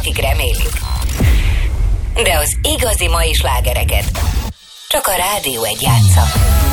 akik remélik. De az igazi mai slágereket csak a Rádió 1 játsza.